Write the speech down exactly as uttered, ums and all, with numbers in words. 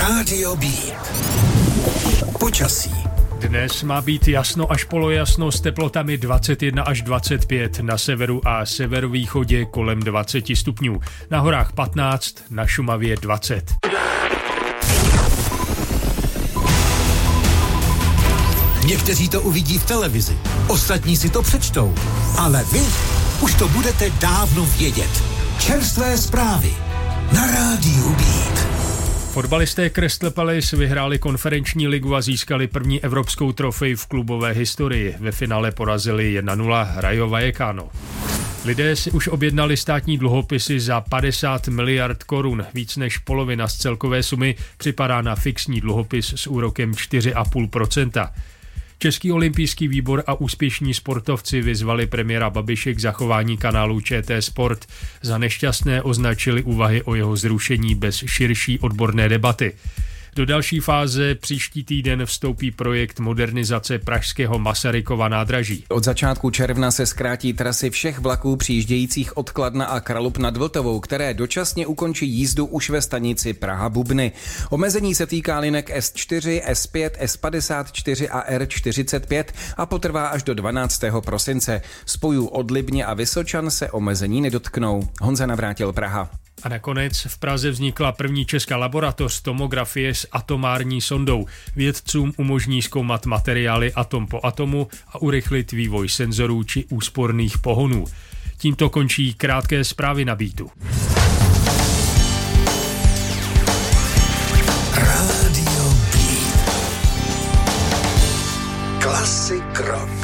Rádio B. Počasí. Dnes má být jasno až polojasno s teplotami dvacet jedna až dvacet pět, na severu a severovýchodě kolem dvacet stupňů, na horách patnáct, na Šumavě dvacet. Někteří to uvidí v televizi, ostatní si to přečtou, ale vy už to budete dávno vědět. Čerstvé zprávy na Rádiu Beat. Fotbalisté Crystal Palace vyhráli konferenční ligu a získali první evropskou trofej v klubové historii. Ve finále porazili jedna nula Rayo Vallecano. Lidé si už objednali státní dluhopisy za padesát miliard korun. Víc než polovina z celkové sumy připadá na fixní dluhopis s úrokem čtyři celá pět procenta. Český olympijský výbor a úspěšní sportovci vyzvali premiéra Babiše k zachování kanálu Č T Sport. Za nešťastné označili úvahy o jeho zrušení bez širší odborné debaty. Do další fáze příští týden vstoupí projekt modernizace pražského Masarykova nádraží. Od začátku června se zkrátí trasy všech vlaků přijíždějících od Kladna a Kralup nad Vltavou, které dočasně ukončí jízdu už ve stanici Praha-Bubny. Omezení se týká linek S čtyři, S pět, S padesát čtyři a R čtyřicet pět a potrvá až do dvanáctého prosince. Spojů od Libně a Vysočan se omezení nedotknou. Honza Navrátil, Praha. A nakonec v Praze vznikla první česká laboratoř tomografie s atomární sondou. Vědcům umožní zkoumat materiály atom po atomu a urychlit vývoj senzorů či úsporných pohonů. Tímto končí krátké zprávy na Beatu. Rádio Beat. Klasik rock.